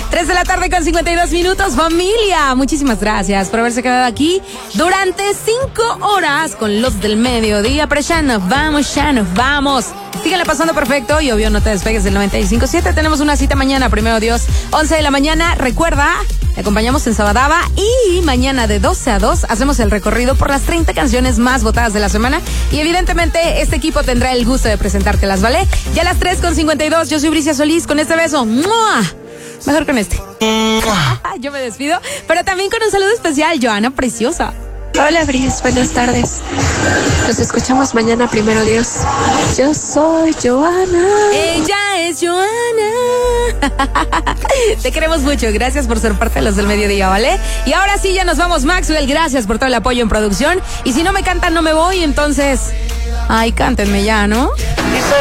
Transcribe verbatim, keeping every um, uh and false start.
tres de la tarde con cincuenta y dos minutos, familia. Muchísimas gracias por haberse quedado aquí durante cinco horas con los del mediodía. Pero ya nos vamos, ya nos vamos. Síganle pasando perfecto y obvio no te despegues del noventa y cinco punto siete. Tenemos una cita mañana, primero Dios, once de la mañana. Recuerda, te acompañamos en Sabadaba y mañana de doce a dos hacemos el recorrido por las treinta canciones más votadas de la semana. Y evidentemente este equipo tendrá el gusto de presentártelas, ¿vale? Ya a las tres con cincuenta y dos, yo soy Bricia Solís con este beso. ¡Mua! Mejor con este. Yo me despido, pero también con un saludo especial, Joana Preciosa. Hola, Bris, buenas tardes. Nos escuchamos mañana, primero Dios. Yo soy Joana. Ella es Joana. Te queremos mucho, gracias por ser parte de los del mediodía, ¿vale? Y ahora sí, ya nos vamos, Maxwell, gracias por todo el apoyo en producción. Y si no me cantan, no me voy, entonces... Ay, cántenme ya, ¿no?